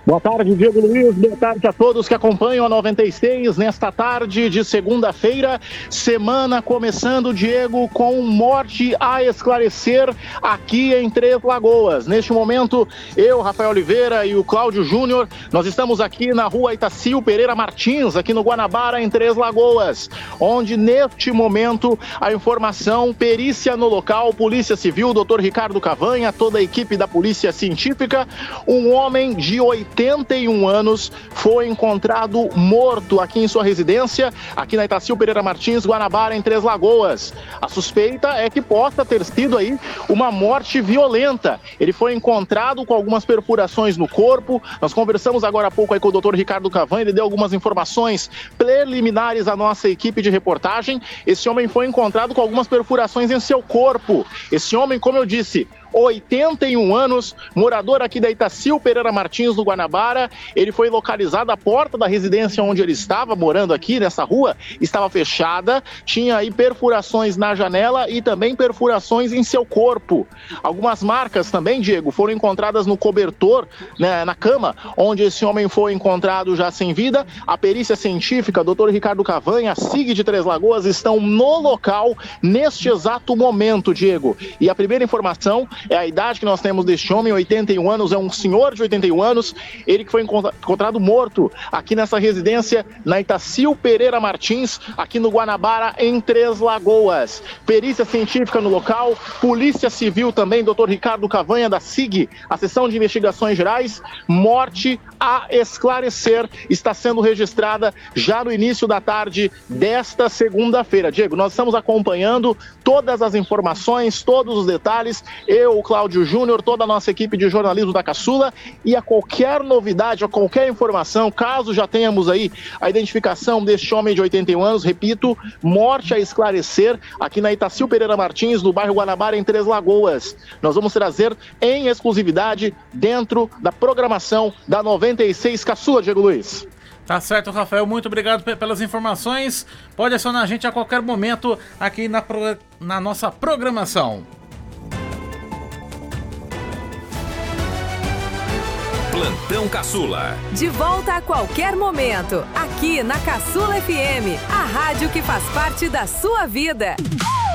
Boa tarde, Diego Luiz. Boa tarde a todos que acompanham a 96 nesta tarde de segunda-feira. Semana começando, Diego, com morte a esclarecer aqui em Três Lagoas. Neste momento, eu, Rafael Oliveira e o Cláudio Júnior, nós estamos aqui na rua Itacílio Pereira Martins, aqui no Guanabara, em Três Lagoas, onde neste momento a informação, perícia no local, Polícia Civil, Dr. Ricardo Cavanha, toda a equipe da Polícia Científica, um homem de 81 anos foi encontrado morto aqui em sua residência, aqui na Itacílio Pereira Martins, Guanabara, em Três Lagoas. A suspeita é que possa ter sido aí uma morte violenta. Ele foi encontrado com algumas perfurações no corpo. Nós conversamos agora há pouco aí com o Dr. Ricardo Cavanha, ele deu algumas informações preliminares à nossa equipe de reportagem. Esse homem foi encontrado com algumas perfurações em seu corpo. Esse homem, como eu disse, 81 anos, morador aqui da Itacílio Pereira Martins, no Guanabara. Ele foi localizado, a porta da residência onde ele estava morando aqui, nessa rua, estava fechada, tinha aí perfurações na janela e também perfurações em seu corpo. Algumas marcas também, Diego, foram encontradas no cobertor, né, na cama, onde esse homem foi encontrado já sem vida. A perícia científica, Dr. Ricardo Cavanha, a SIG de Três Lagoas, estão no local neste exato momento, Diego. E a primeira informação é a idade que nós temos deste homem, 81 anos, é um senhor de 81 anos, ele que foi encontrado morto aqui nessa residência, na Itacílio Pereira Martins, aqui no Guanabara, em Três Lagoas. Perícia científica no local, Polícia Civil também, Dr. Ricardo Cavanha, da SIG, a Seção de Investigações Gerais, morte a esclarecer, está sendo registrada já no início da tarde desta segunda-feira. Diego, nós estamos acompanhando todas as informações, todos os detalhes, eu, o Cláudio Júnior, toda a nossa equipe de jornalismo da Caçula, e a qualquer novidade, a qualquer informação, caso já tenhamos aí a identificação deste homem de 81 anos, repito, morte a esclarecer aqui na Itacílio Pereira Martins, no bairro Guanabara, em Três Lagoas. Nós vamos trazer em exclusividade dentro da programação da 96 Caçula, Diego Luiz. Tá certo, Rafael, muito obrigado pelas informações. Pode acionar a gente a qualquer momento aqui na nossa programação. Plantão Caçula. De volta a qualquer momento, aqui na Caçula FM, a rádio que faz parte da sua vida.